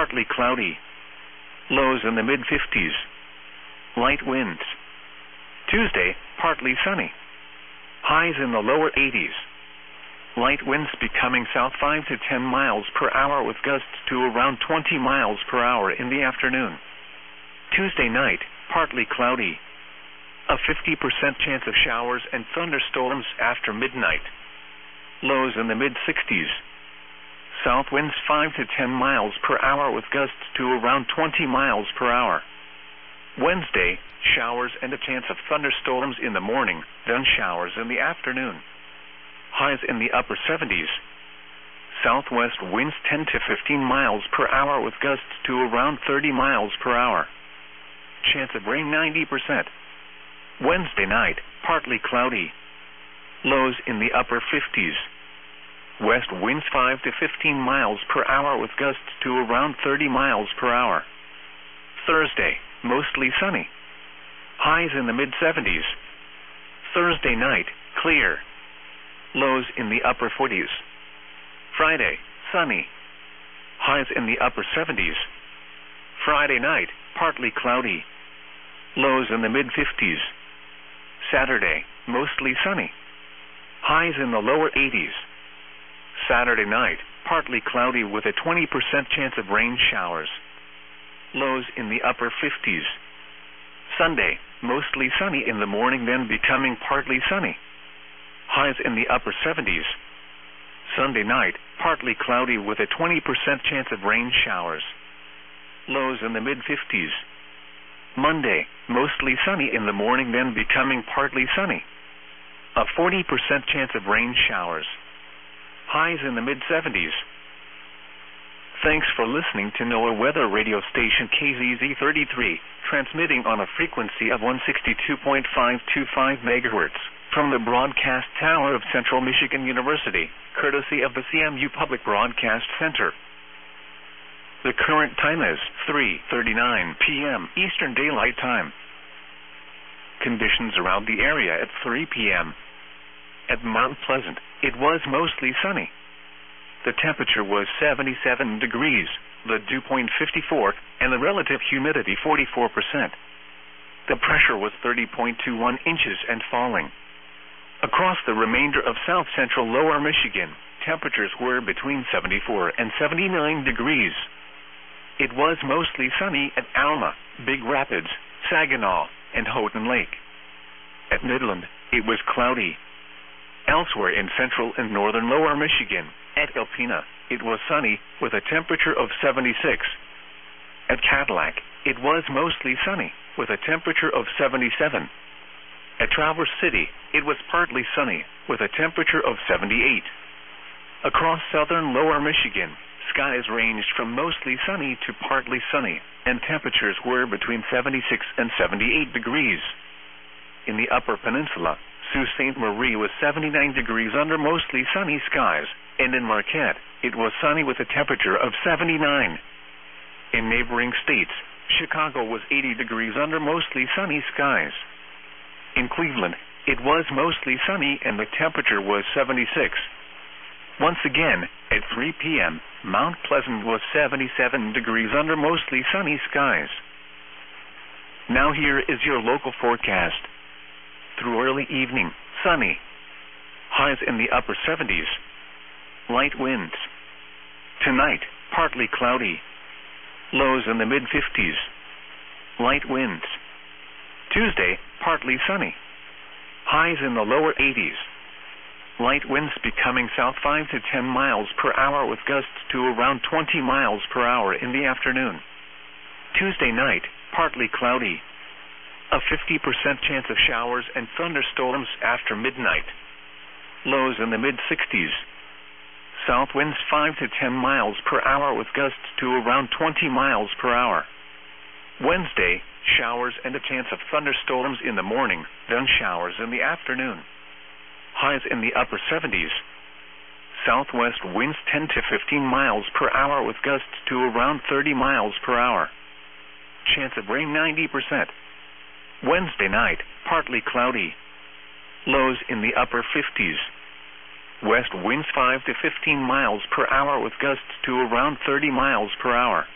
partly cloudy. Lows in the mid-50s. Light winds. Tuesday, partly sunny. Highs in the lower 80s. Light winds becoming south 5 to 10 miles per hour with gusts to around 20 miles per hour in the afternoon. Tuesday night, partly cloudy. A 50% chance of showers and thunderstorms after midnight. Lows in the mid-60s. South winds 5 to 10 miles per hour with gusts to around 20 miles per hour. Wednesday, showers and a chance of thunderstorms in the morning, then showers in the afternoon. Highs in the upper 70s. Southwest winds 10 to 15 miles per hour with gusts to around 30 miles per hour. Chance of rain 90%. Wednesday night, partly cloudy. Lows in the upper 50s. West winds 5 to 15 miles per hour with gusts to around 30 miles per hour. Thursday, mostly sunny. Highs in the mid-70s. Thursday night, clear. Lows in the upper 40s. Friday, sunny. Highs in the upper 70s. Friday night, partly cloudy. Lows in the mid-50s. Saturday, mostly sunny. Highs in the lower 80s. Saturday night, partly cloudy with a 20% chance of rain showers. Lows in the upper 50s. Sunday, mostly sunny in the morning, then becoming partly sunny. Highs in the upper 70s. Sunday night, partly cloudy with a 20% chance of rain showers. Lows in the mid-50s. Monday, mostly sunny in the morning, then becoming partly sunny. A 40% chance of rain showers. Highs in the mid-70s. Thanks for listening to NOAA Weather Radio Station KZZ33, transmitting on a frequency of 162.525 MHz from the broadcast tower of Central Michigan University, courtesy of the CMU Public Broadcast Center. The current time is 3:39 p.m. Eastern Daylight Time. Conditions around the area at 3 p.m. At Mount Pleasant, it was mostly sunny. The temperature was 77 degrees, the dew point 54, and the relative humidity 44%. The pressure was 30.21 inches and falling. Across the remainder of south-central lower Michigan, temperatures were between 74 and 79 degrees. It was mostly sunny at Alma, Big Rapids, Saginaw, and Houghton Lake. At Midland, it was cloudy. Elsewhere in central and northern lower Michigan, at Alpena, it was sunny with a temperature of 76. At Cadillac, it was mostly sunny with a temperature of 77. At Traverse City, it was partly sunny with a temperature of 78. Across southern lower Michigan, skies ranged from mostly sunny to partly sunny, and temperatures were between 76 and 78 degrees. In the Upper Peninsula, Sault Ste. Marie was 79 degrees under mostly sunny skies, and in Marquette, it was sunny with a temperature of 79. In neighboring states, Chicago was 80 degrees under mostly sunny skies. In Cleveland, it was mostly sunny and the temperature was 76. Once again, at 3 p.m., Mount Pleasant was 77 degrees under mostly sunny skies. Now here is your local forecast. Through early evening, sunny. Highs in the upper 70s. Light winds. Tonight, partly cloudy. Lows in the mid-50s. Light winds. Tuesday, partly sunny. Highs in the lower 80s. Light winds becoming south 5 to 10 miles per hour with gusts to around 20 miles per hour in the afternoon. Tuesday night, partly cloudy. A 50% chance of showers and thunderstorms after midnight. Lows in the mid-60s. South winds 5 to 10 miles per hour with gusts to around 20 miles per hour. Wednesday, showers and a chance of thunderstorms in the morning, then showers in the afternoon. Highs in the upper 70s. Southwest winds 10 to 15 miles per hour with gusts to around 30 miles per hour. Chance of rain 90%. Wednesday night, partly cloudy. Lows in the upper 50s. West winds 5 to 15 miles per hour with gusts to around 30 miles per hour.